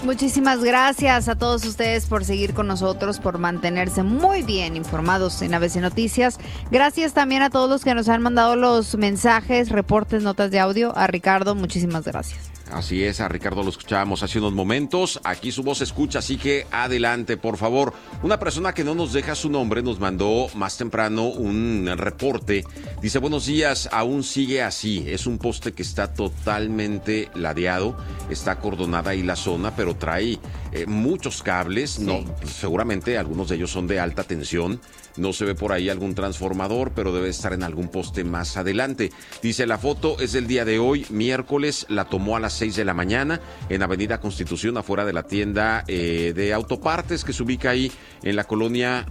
Muchísimas gracias a todos ustedes por seguir con nosotros, por mantenerse muy bien informados en ABC Noticias. Gracias también a todos los que nos han mandado los mensajes, reportes, notas de audio. A Ricardo, muchísimas gracias. Así es, a Ricardo lo escuchábamos hace unos momentos. Aquí su voz se escucha, así que adelante, por favor. Una persona que no nos deja su nombre nos mandó más temprano un reporte. Dice, buenos días, aún sigue así. Es un poste que está totalmente ladeado, está acordonada ahí la zona, pero trae muchos cables. Sí. No, seguramente algunos de ellos son de alta tensión. No se ve por ahí algún transformador, pero debe estar en algún poste más adelante. Dice, la foto es del día de hoy, miércoles, la tomó a las 6 de la mañana en Avenida Constitución, afuera de la tienda de autopartes que se ubica ahí en la colonia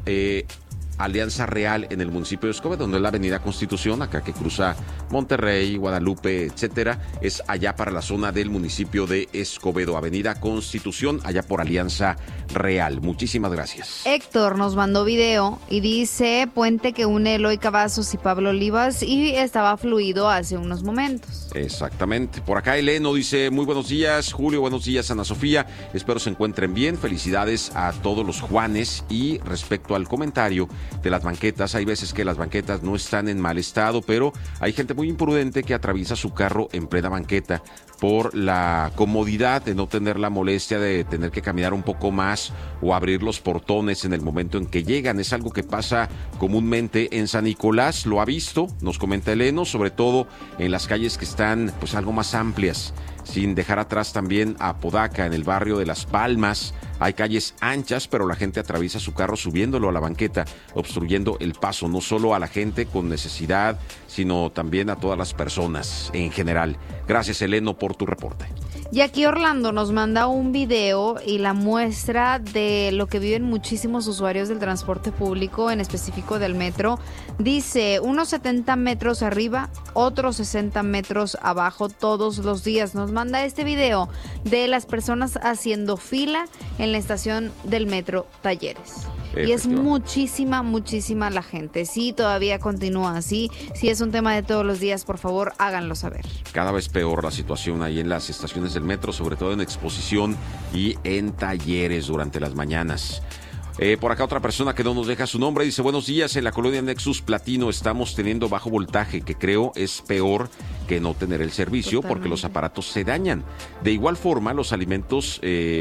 Alianza Real, en el municipio de Escobedo, donde es la Avenida Constitución, acá que cruza Monterrey, Guadalupe, etcétera, es allá para la zona del municipio de Escobedo, Avenida Constitución, allá por Alianza Real. Muchísimas gracias. Héctor nos mandó video y dice, puente que une Eloy Cavazos y Pablo Olivas y estaba fluido hace unos momentos. Exactamente. Por acá Eleno dice, muy buenos días, Julio, buenos días, Ana Sofía, espero se encuentren bien, felicidades a todos los Juanes. Y respecto al comentario de las banquetas, hay veces que las banquetas no están en mal estado, pero hay gente muy imprudente que atraviesa su carro en plena banqueta por la comodidad de no tener la molestia de tener que caminar un poco más o abrir los portones en el momento en que llegan. Es algo que pasa comúnmente en San Nicolás, lo ha visto, nos comenta Eleno, sobre todo en las calles que están pues algo más amplias, sin dejar atrás también a Apodaca, en el barrio de Las Palmas. Hay calles anchas, pero la gente atraviesa su carro subiéndolo a la banqueta, obstruyendo el paso, no solo a la gente con necesidad, sino también a todas las personas en general. Gracias, Eleno, por tu reporte. Y aquí Orlando nos manda un video y la muestra de lo que viven muchísimos usuarios del transporte público, en específico del metro. Dice, unos 70 metros arriba, otros 60 metros abajo todos los días. Nos manda este video de las personas haciendo fila en la estación del metro Talleres. Y es muchísima la gente. Sí, todavía continúa así. Si es un tema de todos los días, por favor, háganlo saber. Cada vez peor la situación ahí en las estaciones del metro, sobre todo en Exposición y en Talleres durante las mañanas. Por acá otra persona que no nos deja su nombre dice, buenos días, en la colonia Nexus Platino estamos teniendo bajo voltaje, que creo es peor que no tener el servicio. Totalmente. Porque los aparatos se dañan. De igual forma, los alimentos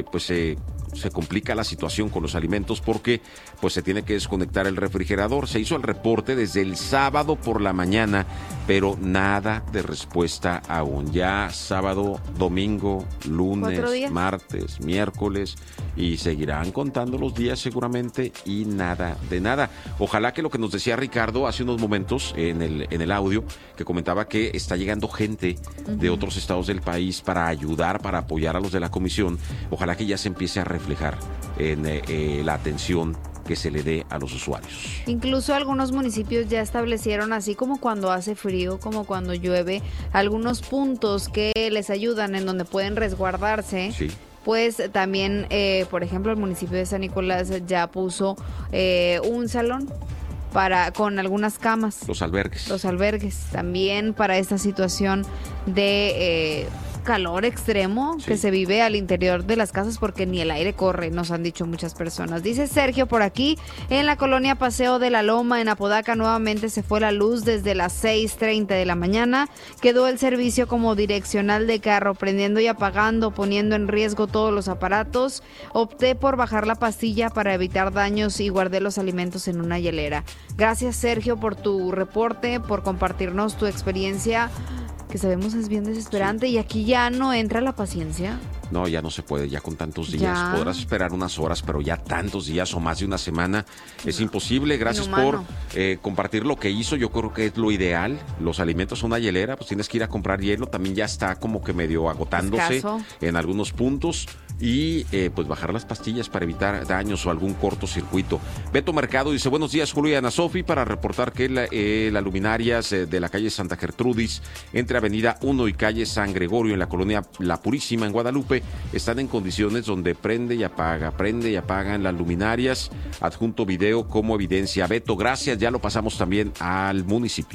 se complica la situación con los alimentos porque pues se tiene que desconectar el refrigerador. Se hizo el reporte desde el sábado por la mañana, pero nada de respuesta aún. Ya sábado, domingo, lunes, martes, miércoles, y seguirán contando los días seguramente y nada de nada. Ojalá que lo que nos decía Ricardo hace unos momentos en el audio, que comentaba que está llegando gente de otros estados del país para ayudar, para apoyar a los de la comisión, ojalá que ya se empiece a reflejar en la atención que se le dé a los usuarios. Incluso algunos municipios ya establecieron, así como cuando hace frío, como cuando llueve, algunos puntos que les ayudan en donde pueden resguardarse. Sí. Pues también, por ejemplo, el municipio de San Nicolás ya puso un salón con algunas camas. Los albergues también para esta situación de calor extremo que se vive al interior de las casas porque ni el aire corre, nos han dicho muchas personas. Dice Sergio por aquí, en la colonia Paseo de la Loma, en Apodaca, nuevamente se fue la luz desde las 6:30 de la mañana. Quedó el servicio como direccional de carro, prendiendo y apagando, poniendo en riesgo todos los aparatos. Opté por bajar la pastilla para evitar daños y guardé los alimentos en una hielera. Gracias, Sergio, por tu reporte, por compartirnos tu experiencia, que sabemos es bien desesperante. Y aquí ya no entra la paciencia. No, ya no se puede, ya con tantos días. Podrás esperar unas horas, pero ya tantos días o más de una semana es imposible. Gracias por compartir lo que hizo. Yo creo que es lo ideal. Los alimentos son una hielera, pues tienes que ir a comprar hielo. También ya está como que medio agotándose en algunos puntos. Y pues bajar las pastillas para evitar daños o algún cortocircuito. Beto Mercado dice, buenos días, Julio y Ana Sofi, para reportar que las luminarias de la calle Santa Gertrudis, entre Avenida 1 y calle San Gregorio, en la colonia La Purísima, en Guadalupe, están en condiciones donde prende y apagan las luminarias. Adjunto video como evidencia. Beto, gracias, ya lo pasamos también al municipio.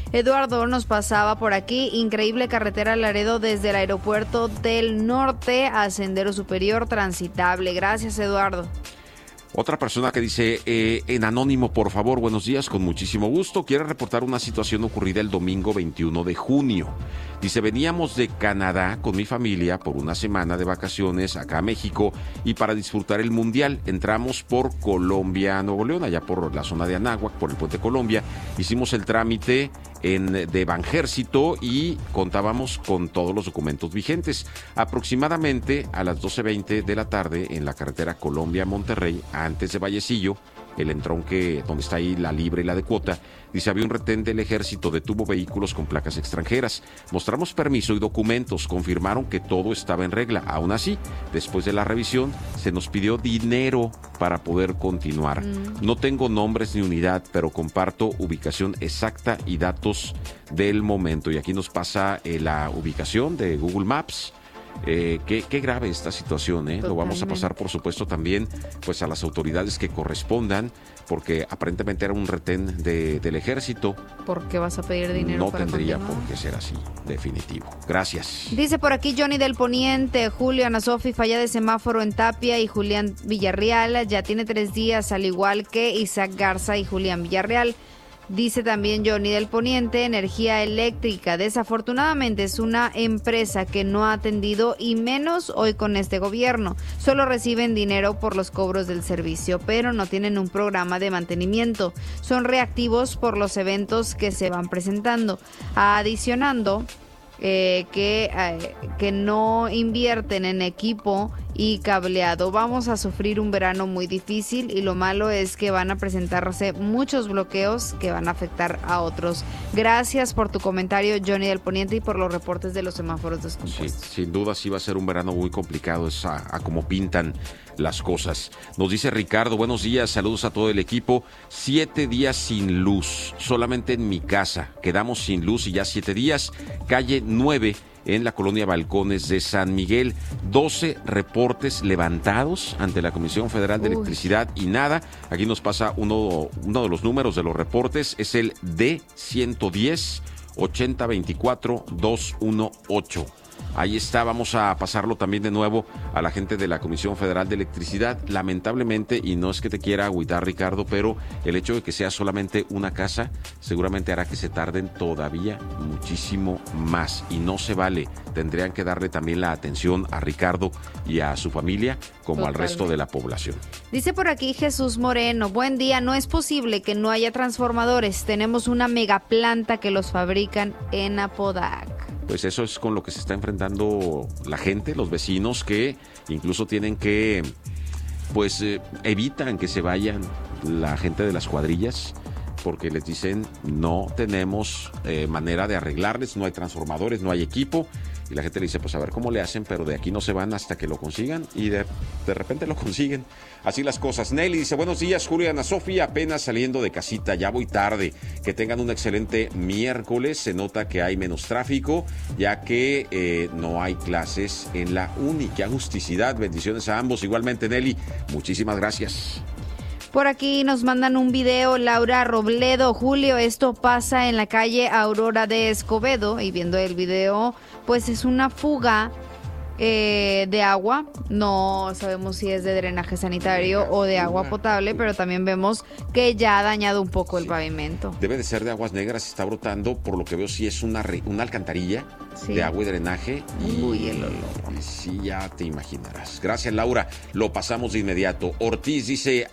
Eduardo nos pasaba por aquí, increíble carretera Laredo desde el aeropuerto del norte a Sendero Superior transitable. Gracias, Eduardo. Otra persona que dice, en anónimo, por favor, buenos días, con muchísimo gusto. Quiere reportar una situación ocurrida el domingo 21 de junio. Dice, veníamos de Canadá con mi familia por una semana de vacaciones acá a México y para disfrutar el Mundial. Entramos por Colombia, Nuevo León, allá por la zona de Anáhuac, por el puente Colombia. Hicimos el trámite de Banjército y contábamos con todos los documentos vigentes. Aproximadamente a las 12:20 de la tarde en la carretera Colombia-Monterrey, antes de Vallecillo, el entronque donde está ahí la libre y la de cuota, dice, había un retén del ejército, detuvo vehículos con placas extranjeras. Mostramos permiso y documentos, confirmaron que todo estaba en regla. Aún así, después de la revisión, se nos pidió dinero para poder continuar. No tengo nombres ni unidad, pero comparto ubicación exacta y datos del momento. Y aquí nos pasa la ubicación de Google Maps. Qué grave esta situación, ¿eh? Lo vamos a pasar, por supuesto, también pues a las autoridades que correspondan, porque aparentemente era un retén del ejército. ¿Por qué vas a pedir dinero? No para tendría continuar? por qué ser así, definitivo. Gracias. Dice por aquí Johnny del Poniente, Julio, Ana Sofi, falla de semáforo en Tapia y Julián Villarreal, ya tiene 3 días, al igual que Isaac Garza y Julián Villarreal. Dice también Johnny del Poniente, energía eléctrica. Desafortunadamente es una empresa que no ha atendido y menos hoy con este gobierno. Solo reciben dinero por los cobros del servicio, pero no tienen un programa de mantenimiento. Son reactivos por los eventos que se van presentando. Adicionando que no invierten en equipo y cableado. Vamos a sufrir un verano muy difícil y lo malo es que van a presentarse muchos bloqueos que van a afectar a otros. Gracias por tu comentario, Johnny del Poniente, y por los reportes de los semáforos descompuestos. Sí, sin duda sí va a ser un verano muy complicado, es a como pintan las cosas. Nos dice Ricardo, buenos días, saludos a todo el equipo. 7 días sin luz, solamente en mi casa. Quedamos sin luz y ya 7 días. Calle 9 en la colonia Balcones de San Miguel. 12 reportes levantados ante la Comisión Federal de Electricidad y nada. Aquí nos pasa uno de los números de los reportes, es el D110 8024 218. Ahí está, vamos a pasarlo también de nuevo a la gente de la Comisión Federal de Electricidad. Lamentablemente, y no es que te quiera agüitar, Ricardo, pero el hecho de que sea solamente una casa seguramente hará que se tarden todavía muchísimo más. Y no se vale. Tendrían que darle también la atención a Ricardo y a su familia como al resto de la población. Dice por aquí Jesús Moreno, buen día, no es posible que no haya transformadores. Tenemos una megaplanta que los fabrican en Apodaca. Pues eso es con lo que se está enfrentando la gente, los vecinos, que incluso tienen que, pues evitan que se vayan la gente de las cuadrillas, porque les dicen no tenemos manera de arreglarles, no hay transformadores, no hay equipo. Y la gente le dice, pues a ver cómo le hacen, pero de aquí no se van hasta que lo consigan. Y de repente lo consiguen. Así las cosas. Nelly dice, buenos días, Julio y Ana Sofía, apenas saliendo de casita, ya voy tarde. Que tengan un excelente miércoles. Se nota que hay menos tráfico, ya que no hay clases en la uni. Qué agusticidad. Bendiciones a ambos. Igualmente, Nelly, muchísimas gracias. Por aquí nos mandan un video, Laura Robledo. Julio, esto pasa en la calle Aurora de Escobedo, y viendo el video, pues es una fuga de agua. No sabemos si es de drenaje sanitario o de agua potable, pero también vemos que ya ha dañado un poco el pavimento. Debe de ser de aguas negras, está brotando, por lo que veo sí es una alcantarilla de agua y drenaje. Uy, el olor. Sí, ya te imaginarás. Gracias, Laura. Lo pasamos de inmediato. Ortiz dice,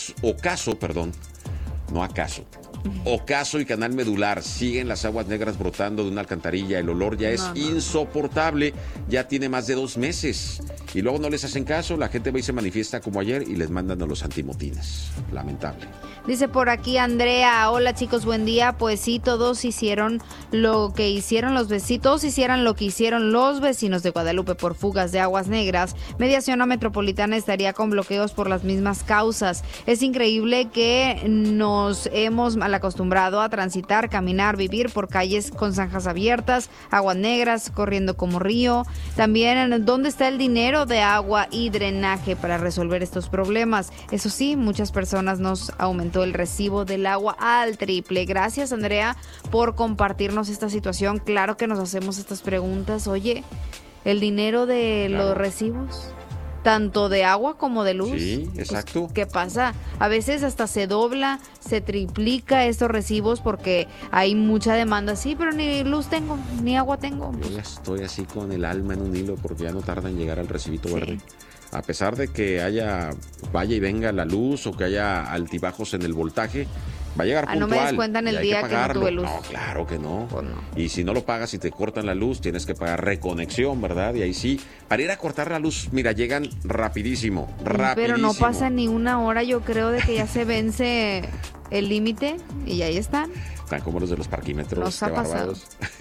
Ocaso y Canal Medular, siguen las aguas negras brotando de una alcantarilla. El olor ya es insoportable, ya tiene más de 2 meses. Y luego no les hacen caso, la gente va y se manifiesta como ayer y les mandan a los antimotines. Lamentable. Dice por aquí Andrea, hola chicos, buen día. Pues sí, todos hicieran lo que hicieron los vecinos de Guadalupe por fugas de aguas negras. Mediación Metropolitana estaría con bloqueos por las mismas causas. Es increíble que nos hemos mal acostumbrado a transitar, caminar, vivir por calles con zanjas abiertas, aguas negras corriendo como río. También, ¿dónde está el dinero de agua y drenaje para resolver estos problemas? Eso sí, muchas personas nos aumentó el recibo del agua al triple. Gracias, Andrea, por compartirnos esta situación. Claro que nos hacemos estas preguntas. Oye, el dinero de los recibos, tanto de agua como de luz. Sí, exacto. Pues, ¿qué pasa? A veces hasta se dobla, se triplica estos recibos porque hay mucha demanda. Sí, pero ni luz tengo, ni agua tengo. Yo ya estoy así con el alma en un hilo porque ya no tarda en llegar al recibito verde. A pesar de que vaya y venga la luz o que haya altibajos en el voltaje, va a llegar puntual. No me descuentan el día que no tuve luz. No, claro que no. Pues no. Y si no lo pagas y te cortan la luz, tienes que pagar reconexión, ¿verdad? Y ahí sí, para ir a cortar la luz, mira, llegan rapidísimo. Pero no pasa ni una hora, yo creo, de que ya se vence el límite y ahí están. Están como los de los parquímetros. Nos ha pasado.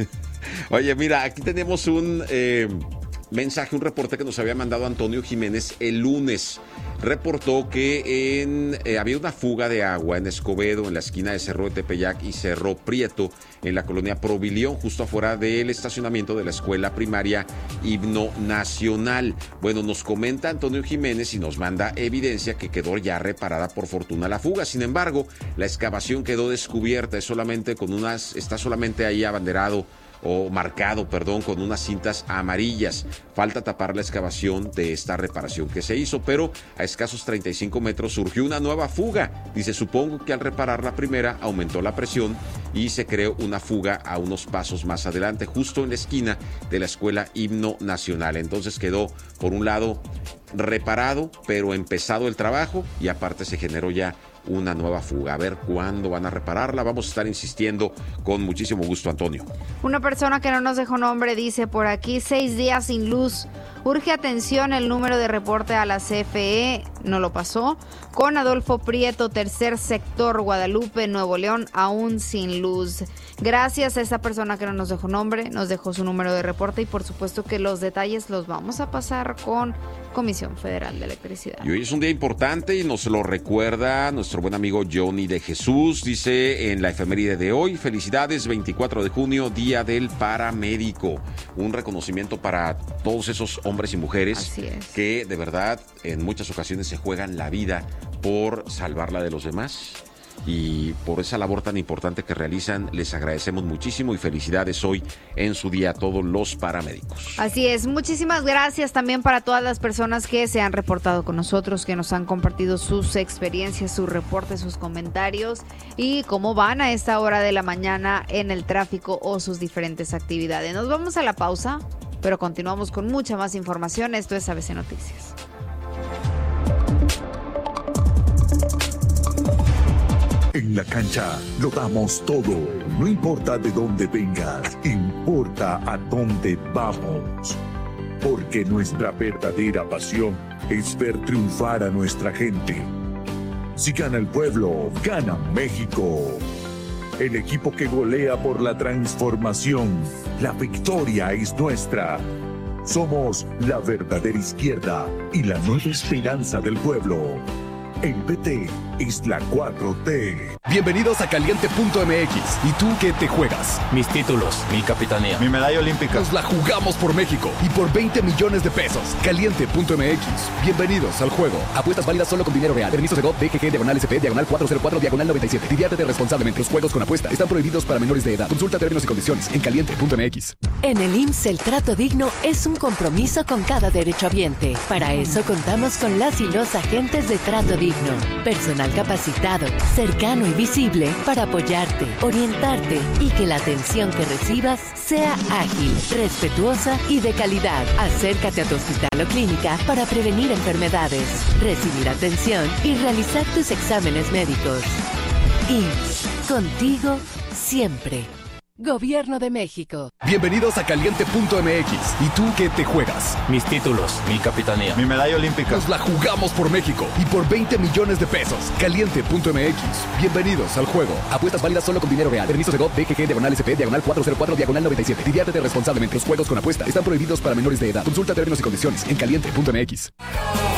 Oye, mira, aquí tenemos un mensaje, un reporte que nos había mandado Antonio Jiménez el lunes. Reportó que había una fuga de agua en Escobedo, en la esquina de Cerro de Tepeyac y Cerro Prieto, en la colonia Provilión, justo afuera del estacionamiento de la escuela primaria Himno Nacional. Bueno, nos comenta Antonio Jiménez y nos manda evidencia que quedó ya reparada por fortuna la fuga. Sin embargo, la excavación quedó descubierta, está solamente ahí abanderado o marcado, con unas cintas amarillas. Falta tapar la excavación de esta reparación que se hizo, pero a escasos 35 metros surgió una nueva fuga. Dice, supongo que al reparar la primera aumentó la presión y se creó una fuga a unos pasos más adelante, justo en la esquina de la escuela Himno Nacional. Entonces quedó, por un lado, reparado, pero empezado el trabajo y aparte se generó ya una nueva fuga. A ver cuándo van a repararla. Vamos a estar insistiendo con muchísimo gusto, Antonio. Una persona que no nos dejó nombre dice por aquí, 6 días sin luz. Urge atención el número de reporte a la CFE, no lo pasó. Con Adolfo Prieto, tercer sector, Guadalupe, Nuevo León, aún sin luz. Gracias a esa persona que no nos dejó nombre, nos dejó su número de reporte y por supuesto que los detalles los vamos a pasar con Comisión Federal de Electricidad. Y hoy es un día importante y nos lo recuerda nuestro buen amigo Johnny de Jesús. Dice en la efeméride de hoy, felicidades, 24 de junio, Día del Paramédico. Un reconocimiento para todos esos hombres y mujeres que de verdad en muchas ocasiones se juegan la vida por salvarla de los demás. Y por esa labor tan importante que realizan, les agradecemos muchísimo y felicidades hoy en su día a todos los paramédicos. Así es, muchísimas gracias también para todas las personas que se han reportado con nosotros, que nos han compartido sus experiencias, sus reportes, sus comentarios y cómo van a esta hora de la mañana en el tráfico o sus diferentes actividades. Nos vamos a la pausa, pero continuamos con mucha más información. Esto es ABC Noticias. En la cancha lo damos todo, no importa de dónde vengas, importa a dónde vamos. Porque nuestra verdadera pasión es ver triunfar a nuestra gente. Si gana el pueblo, gana México. El equipo que golea por la transformación, la victoria es nuestra. Somos la verdadera izquierda y la nueva esperanza del pueblo. El PT es la 4T. Bienvenidos a Caliente.mx. ¿Y tú qué te juegas? Mis títulos, mi capitanía, mi medalla olímpica. Nos la jugamos por México y por 20 millones de pesos. Caliente.mx. Bienvenidos al juego. Apuestas válidas solo con dinero real. Permiso de BGG, /SP, /404, /97. Diviértete responsablemente. Los juegos con apuesta están prohibidos para menores de edad. Consulta términos y condiciones en Caliente.mx. En el IMSS, el trato digno es un compromiso con cada derechohabiente. Para eso contamos con las y los agentes de trato digno. Personal capacitado, cercano y visible para apoyarte, orientarte y que la atención que recibas sea ágil, respetuosa y de calidad. Acércate a tu hospital o clínica para prevenir enfermedades, recibir atención y realizar tus exámenes médicos. IMSS, contigo siempre. Gobierno de México. Bienvenidos a Caliente.mx. ¿Y tú qué te juegas? Mis títulos, mi capitanía, mi medalla olímpica. Nos la jugamos por México y por 20 millones de pesos. Caliente.mx. Bienvenidos al juego. Apuestas válidas solo con dinero real. Permisos de BGG, /SP, /404, /97. Diviértete responsablemente. Los juegos con apuesta están prohibidos para menores de edad. Consulta términos y condiciones en Caliente.mx.